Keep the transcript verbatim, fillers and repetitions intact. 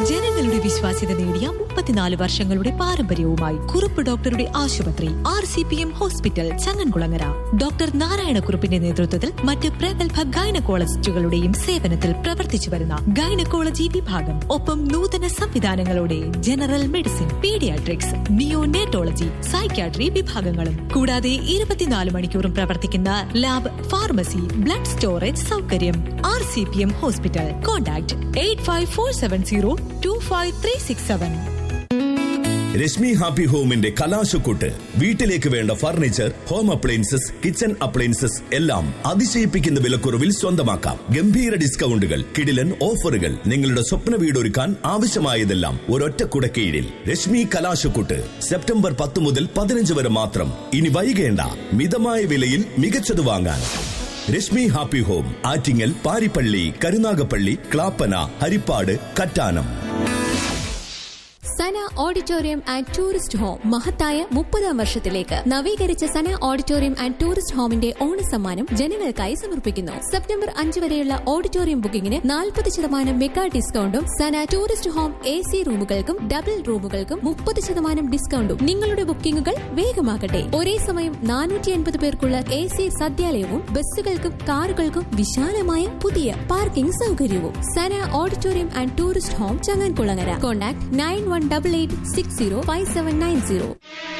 ജനങ്ങളുടെ വിശ്വാസ്യത നേടിയ മുപ്പത്തിനാല് വർഷങ്ങളുടെ പാരമ്പര്യവുമായി കുറുപ്പ് ഡോക്ടറുടെ ആശുപത്രി R C P M hospital Changankulangara. Doctor നാരായണക്കുറുപ്പിന്റെ നേതൃത്വത്തിൽ മറ്റ് പ്രഗത്ഭ ഗൈനക്കോളജിസ്റ്റുകളുടെയും സേവനത്തിൽ പ്രവർത്തിച്ചു വരുന്ന ഗൈനക്കോളജി വിഭാഗം, ഒപ്പം നൂതന സംവിധാനങ്ങളോടെ general medicine, paediatrics, neonatology, psychiatry വിഭാഗങ്ങളും കൂടാതെ ഇരുപത്തിനാല് മണിക്കൂറും പ്രവർത്തിക്കുന്ന ലാബ്, ഫാർമസി, ബ്ലഡ് സ്റ്റോറേജ് സൗകര്യം. R C P M hospital. Contact eight five four seven zero to five three six seven. Rashmi happy ഹോമിന്റെ കലാശക്കൂട്ട്. വീട്ടിലേക്ക് വേണ്ട furniture, home appliances, kitchen appliances എല്ലാം അതിശയിപ്പിക്കുന്ന വിലക്കുറവിൽ സ്വന്തമാക്കാം. ഗംഭീര ഡിസ്കൗണ്ടുകൾ, കിടിലൻ ഓഫറുകൾ. നിങ്ങളുടെ സ്വപ്ന വീടൊരുക്കാൻ ആവശ്യമായതെല്ലാം ഒരൊറ്റ കുടക്കീഴിൽ. രശ്മി കലാശക്കൂട്ട് സെപ്റ്റംബർ പത്ത് മുതൽ പതിനഞ്ച് വരെ മാത്രം. ഇനി വൈകേണ്ട, മിതമായ വിലയിൽ മികച്ചത് വാങ്ങാൻ. Rashmi happy home, Attingal, Parippally, Karunagappally, Clappana, Harippad, Kattanam. Sana auditorium and tourist home മഹത്തായ മുപ്പതാം വർഷത്തിലേക്ക്. നവീകരിച്ച സന ഓഡിറ്റോറിയം ആൻഡ് ടൂറിസ്റ്റ് ഹോമിന്റെ ഓണസമ്മാനം ജനങ്ങൾക്കായി സമർപ്പിക്കുന്നു. സെപ്റ്റംബർ അഞ്ച് വരെയുള്ള ഓഡിറ്റോറിയം ബുക്കിംഗിന് നാൽപ്പത് ശതമാനം മെഗാ ഡിസ്കൗണ്ടും സന tourist home A C റൂമുകൾക്കും double റൂമുകൾക്കും മുപ്പത് ശതമാനം ഡിസ്കൗണ്ടും. നിങ്ങളുടെ ബുക്കിംഗുകൾ വേഗമാകട്ടെ. ഒരേ സമയം നാനൂറ്റി അൻപത് പേർക്കുള്ള എ സി സദ്യാലയവും ബസ്സുകൾക്കും കാറുകൾക്കും വിശാലമായ പുതിയ പാർക്കിംഗ് സൗകര്യവും. സന auditorium and tourist home Changankulangara. Contact nine one double eight six zero five seven nine zero.